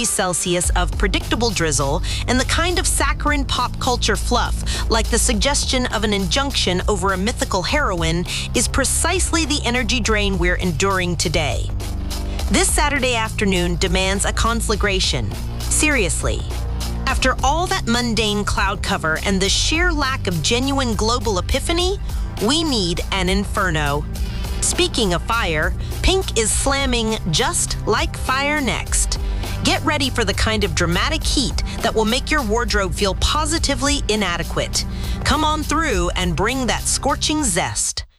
degrees Celsius of predictable drizzle and the kind of saccharine pop culture fluff, like the suggestion of an injunction over a mythical heroine, is precisely the energy drain we're enduring today. This Saturday afternoon demands a conflagration. Seriously. After all that mundane cloud cover and the sheer lack of genuine global epiphany, we need an inferno. Speaking of fire, Pink is slamming Just Like Fire next. Get ready for the kind of dramatic heat that will make your wardrobe feel positively inadequate. Come on through and bring that scorching zest.